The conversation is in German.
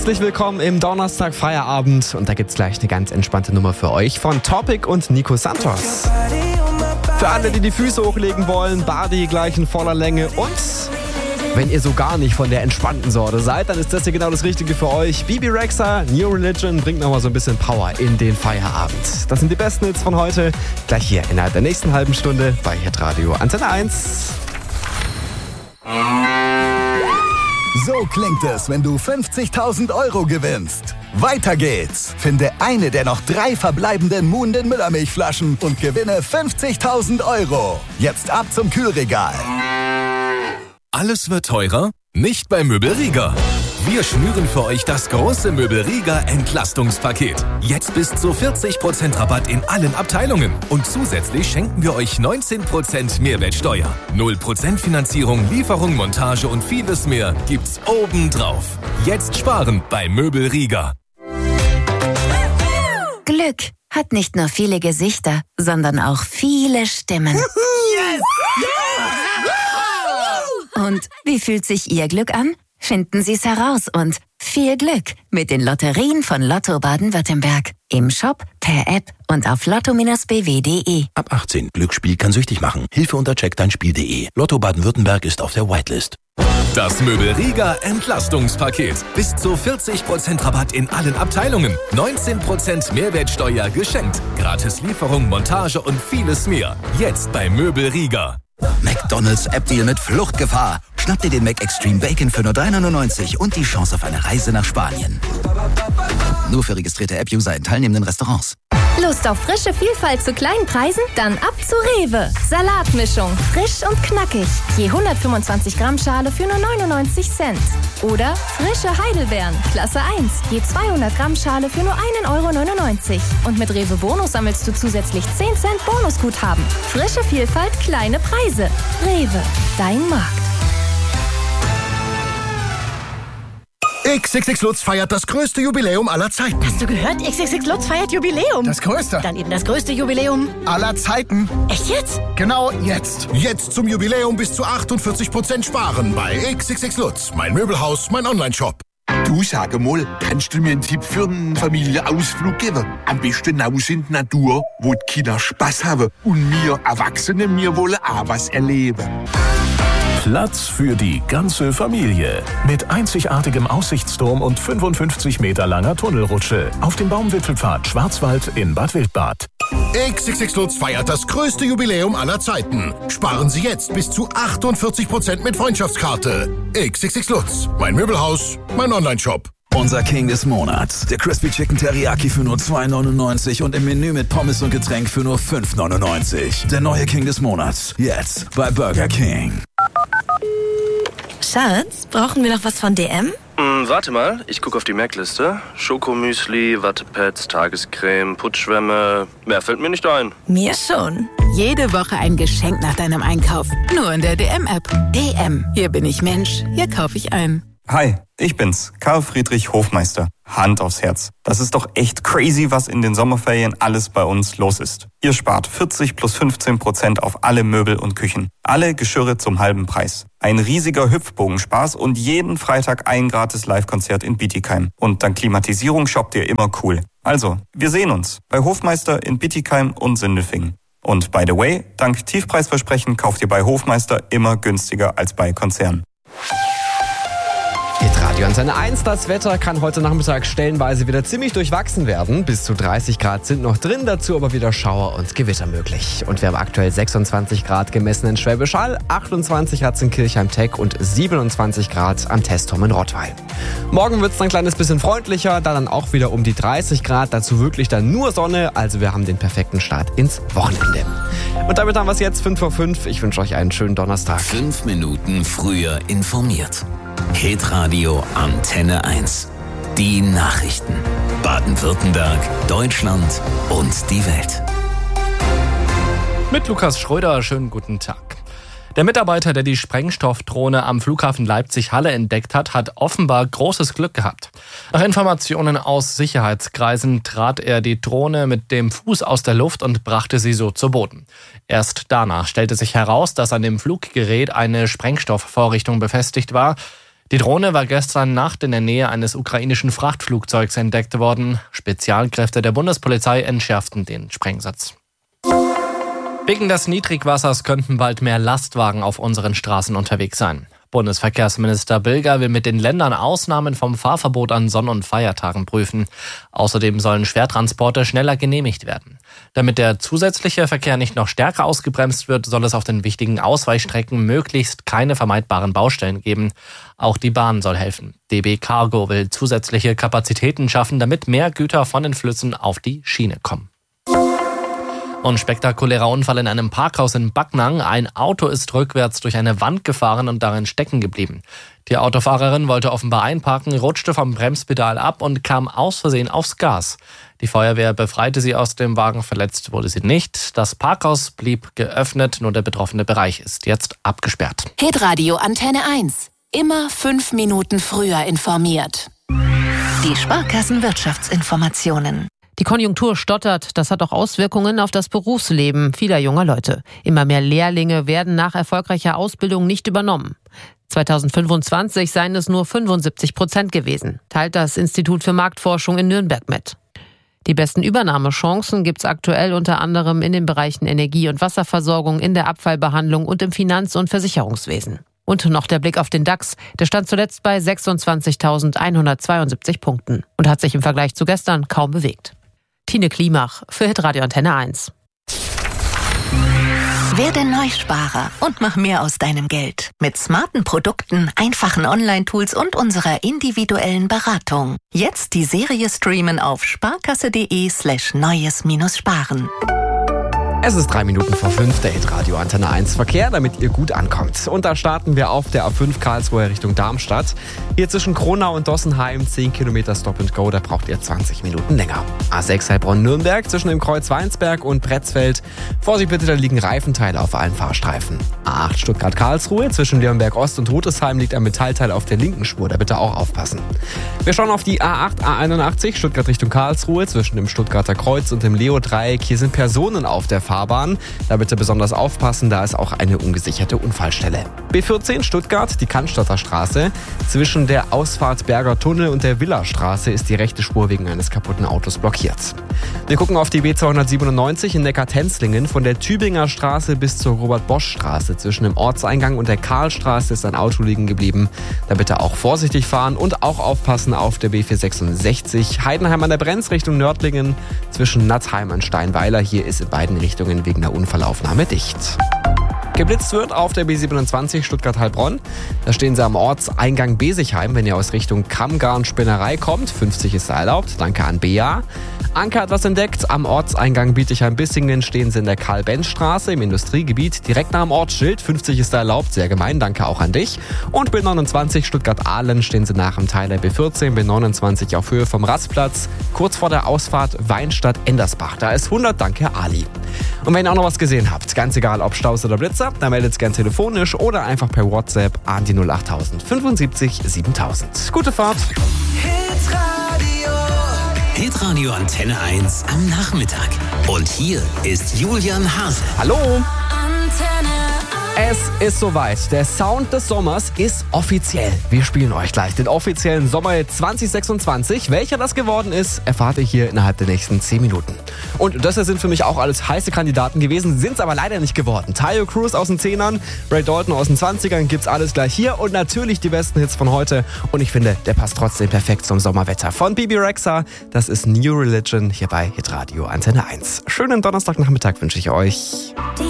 Herzlich willkommen im Donnerstag Feierabend und da gibt's gleich eine ganz entspannte Nummer für euch von Topic und Nico Santos. Für alle, die die Füße hochlegen wollen, Body gleich in voller Länge und wenn ihr so gar nicht von der entspannten Sorte seid, dann ist das hier genau das Richtige für euch. Bebe Rexha, New Religion bringt nochmal so ein bisschen Power in den Feierabend. Das sind die besten Hits von heute, gleich hier innerhalb der nächsten halben Stunde bei Hitradio Antenne 1. So klingt es, wenn du 50.000 Euro gewinnst. Weiter geht's. Finde eine der noch 3 verbleibenden Muhnden Müllermilchflaschen und gewinne 50.000 Euro. Jetzt ab zum Kühlregal. Alles wird teurer? Nicht bei Möbelriga. Wir schnüren für euch das große Möbelriga Entlastungspaket. Jetzt bis zu 40% Rabatt in allen Abteilungen. Und zusätzlich schenken wir euch 19% Mehrwertsteuer. 0% Finanzierung, Lieferung, Montage und vieles mehr gibt's obendrauf. Jetzt sparen bei Möbelriga. Glück hat nicht nur viele Gesichter, sondern auch viele Stimmen. Yes! Und wie fühlt sich Ihr Glück an? Finden Sie es heraus und viel Glück mit den Lotterien von Lotto Baden-Württemberg. Im Shop, per App und auf lotto-bw.de. Ab 18. Glücksspiel kann süchtig machen. Hilfe unter checkdeinspiel.de. Lotto Baden-Württemberg ist auf der Whitelist. Das Möbelriga Entlastungspaket. Bis zu 40% Rabatt in allen Abteilungen. 19% Mehrwertsteuer geschenkt. Gratis Lieferung, Montage und vieles mehr. Jetzt bei Möbelriga. McDonald's App-Deal mit Fluchtgefahr. Schnapp dir den Mac Extreme Bacon für nur 3,99 € und die Chance auf eine Reise nach Spanien. Nur für registrierte App-User in teilnehmenden Restaurants. Lust auf frische Vielfalt zu kleinen Preisen? Dann ab zu Rewe. Salatmischung, frisch und knackig. Je 125 Gramm Schale für nur 99 Cent. Oder frische Heidelbeeren, Klasse 1. Je 200 Gramm Schale für nur 1,99 €. Und mit Rewe Bonus sammelst du zusätzlich 10 Cent Bonusguthaben. Frische Vielfalt, kleine Preise. Rewe, dein Markt. XXX Lutz feiert das größte Jubiläum aller Zeiten. Hast du gehört? XXX Lutz feiert Jubiläum. Das größte. Dann eben das größte Jubiläum Aller Zeiten. Echt jetzt? Genau jetzt. Jetzt zum Jubiläum bis zu 48% sparen bei XXX Lutz. Mein Möbelhaus, mein Onlineshop. Du, sag mal, kannst du mir einen Tipp für einen Familienausflug geben? Am besten raus in die Natur, wo die Kinder Spaß haben und wir Erwachsene, wir wollen auch was erleben. Platz für die ganze Familie. Mit einzigartigem Aussichtsturm und 55 Meter langer Tunnelrutsche auf dem Baumwipfelpfad Schwarzwald in Bad Wildbad. XXX Lutz feiert das größte Jubiläum aller Zeiten. Sparen Sie jetzt bis zu 48% mit Freundschaftskarte. XXX Lutz. Mein Möbelhaus, mein Onlineshop. Unser King des Monats. Der Crispy Chicken Teriyaki für nur 2,99 € und im Menü mit Pommes und Getränk für nur 5,99 €. Der neue King des Monats. Jetzt bei Burger King. Schatz, brauchen wir noch was von DM? Warte mal, ich gucke auf die Merkliste. Schokomüsli, Wattepads, Tagescreme, Putzschwämme. Mehr fällt mir nicht ein. Mir schon. Jede Woche ein Geschenk nach deinem Einkauf. Nur in der DM-App. DM. Hier bin ich Mensch. Hier kaufe ich ein. Hi, ich bin's, Karl Friedrich Hofmeister. Hand aufs Herz. Das ist doch echt crazy, was in den Sommerferien alles bei uns los ist. Ihr spart 40 plus 15% auf alle Möbel und Küchen. Alle Geschirre zum halben Preis. Ein riesiger Hüpfbogenspaß und jeden Freitag ein gratis Live-Konzert in Bietigheim. Und dank Klimatisierung shoppt ihr immer cool. Also, wir sehen uns bei Hofmeister in Bietigheim und Sindelfingen. Und by the way, dank Tiefpreisversprechen kauft ihr bei Hofmeister immer günstiger als bei Konzernen. Hitradio Antenne 1. Das Wetter kann heute Nachmittag stellenweise wieder ziemlich durchwachsen werden. Bis zu 30 Grad sind noch drin, dazu aber wieder Schauer und Gewitter möglich. Und wir haben aktuell 26 Grad gemessen in Schwäbisch Hall, 28 hat es in Kirchheim-Teck und 27 Grad am Testturm in Rottweil. Morgen wird es dann ein kleines bisschen freundlicher, dann auch wieder um die 30 Grad, dazu wirklich dann nur Sonne. Also wir haben den perfekten Start ins Wochenende. Und damit haben wir es jetzt 5:05. Ich wünsche euch einen schönen Donnerstag. 5 Minuten früher informiert. Hitradio Antenne 1. Die Nachrichten. Baden-Württemberg, Deutschland und die Welt. Mit Lukas Schröder, schönen guten Tag. Der Mitarbeiter, der die Sprengstoffdrohne am Flughafen Leipzig-Halle entdeckt hat, hat offenbar großes Glück gehabt. Nach Informationen aus Sicherheitskreisen trat er die Drohne mit dem Fuß aus der Luft und brachte sie so zu Boden. Erst danach stellte sich heraus, dass an dem Fluggerät eine Sprengstoffvorrichtung befestigt war. Die Drohne war gestern Nacht in der Nähe eines ukrainischen Frachtflugzeugs entdeckt worden. Spezialkräfte der Bundespolizei entschärften den Sprengsatz. Wegen des Niedrigwassers könnten bald mehr Lastwagen auf unseren Straßen unterwegs sein. Bundesverkehrsminister Bilger will mit den Ländern Ausnahmen vom Fahrverbot an Sonn- und Feiertagen prüfen. Außerdem sollen Schwertransporte schneller genehmigt werden. Damit der zusätzliche Verkehr nicht noch stärker ausgebremst wird, soll es auf den wichtigen Ausweichstrecken möglichst keine vermeidbaren Baustellen geben. Auch die Bahn soll helfen. DB Cargo will zusätzliche Kapazitäten schaffen, damit mehr Güter von den Flüssen auf die Schiene kommen. Und spektakulärer Unfall in einem Parkhaus in Backnang. Ein Auto ist rückwärts durch eine Wand gefahren und darin stecken geblieben. Die Autofahrerin wollte offenbar einparken, rutschte vom Bremspedal ab und kam aus Versehen aufs Gas. Die Feuerwehr befreite sie aus dem Wagen, verletzt wurde sie nicht. Das Parkhaus blieb geöffnet, nur der betroffene Bereich ist jetzt abgesperrt. Hitradio Antenne 1. Immer 5 Minuten früher informiert. Die Sparkassen-Wirtschaftsinformationen. Die Konjunktur stottert, das hat auch Auswirkungen auf das Berufsleben vieler junger Leute. Immer mehr Lehrlinge werden nach erfolgreicher Ausbildung nicht übernommen. 2025 seien es nur 75% gewesen, teilt das Institut für Marktforschung in Nürnberg mit. Die besten Übernahmechancen gibt's aktuell unter anderem in den Bereichen Energie- und Wasserversorgung, in der Abfallbehandlung und im Finanz- und Versicherungswesen. Und noch der Blick auf den DAX. Der stand zuletzt bei 26.172 Punkten und hat sich im Vergleich zu gestern kaum bewegt. Tine Klimach für Hitradio Antenne 1. Werde Neusparer und mach mehr aus deinem Geld. Mit smarten Produkten, einfachen Online-Tools und unserer individuellen Beratung. Jetzt die Serie streamen auf sparkasse.de/neues-sparen. Es ist 3 Minuten vor 5, der Hitradio Antenne 1 Verkehr, damit ihr gut ankommt. Und da starten wir auf der A5 Karlsruhe Richtung Darmstadt. Hier zwischen Kronau und Dossenheim 10 Kilometer Stop and Go, da braucht ihr 20 Minuten länger. A6 Heilbronn-Nürnberg zwischen dem Kreuz Weinsberg und Pretzfeld. Vorsicht bitte, da liegen Reifenteile auf allen Fahrstreifen. A8 Stuttgart-Karlsruhe zwischen Leonberg-Ost und Rudesheim liegt ein Metallteil auf der linken Spur, da bitte auch aufpassen. Wir schauen auf die A8, A81 Stuttgart Richtung Karlsruhe zwischen dem Stuttgarter Kreuz und dem Leo-Dreieck. Hier sind Personen auf der Fahrbahn. Da bitte besonders aufpassen, da ist auch eine ungesicherte Unfallstelle. B14 Stuttgart, die Cannstatter Straße. Zwischen der Ausfahrt Berger Tunnel und der Villastraße ist die rechte Spur wegen eines kaputten Autos blockiert. Wir gucken auf die B297 in Neckar-Tenzlingen. Von der Tübinger Straße bis zur Robert-Bosch-Straße. Zwischen dem Ortseingang und der Karlstraße ist ein Auto liegen geblieben. Da bitte auch vorsichtig fahren und auch aufpassen auf der B466. Heidenheim an der Brenz Richtung Nördlingen. Zwischen Nattheim und Steinweiler. Hier ist in beiden Richtungen wegen der Unfallaufnahme dicht. Geblitzt wird auf der B27 Stuttgart-Heilbronn. Da stehen sie am Ortseingang Besigheim, wenn ihr aus Richtung Kammgarn-Spinnerei kommt. 50 ist da erlaubt. Danke an Bea. Anke hat was entdeckt. Am Ortseingang Bietigheim-Bissingen stehen sie in der Karl-Benz-Straße im Industriegebiet. Direkt nach dem Ortsschild. 50 ist da erlaubt. Sehr gemein. Danke auch an dich. Und B29 Stuttgart-Ahlen stehen sie nach dem Teil der B14. B29 auf Höhe vom Rastplatz. Kurz vor der Ausfahrt Weinstadt-Endersbach. Da ist 100. Danke, Ali. Und wenn ihr auch noch was gesehen habt, ganz egal ob Staus oder Blitzer, dann meldet es gern telefonisch oder einfach per WhatsApp an die 08000 75 7000. Gute Fahrt! Hitradio Antenne 1 am Nachmittag. Und hier ist Julian Hase. Hallo! Es ist soweit. Der Sound des Sommers ist offiziell. Wir spielen euch gleich den offiziellen Sommerhit 2026. Welcher das geworden ist, erfahrt ihr hier innerhalb der nächsten 10 Minuten. Und das sind für mich auch alles heiße Kandidaten gewesen, sind es aber leider nicht geworden. Tayo Cruz aus den 10ern, Ray Dalton aus den 20ern, gibt's alles gleich hier. Und natürlich die besten Hits von heute. Und ich finde, der passt trotzdem perfekt zum Sommerwetter. Von Bibi Rexha, das ist New Religion hier bei Hitradio Antenne 1. Schönen Donnerstagnachmittag wünsche ich euch.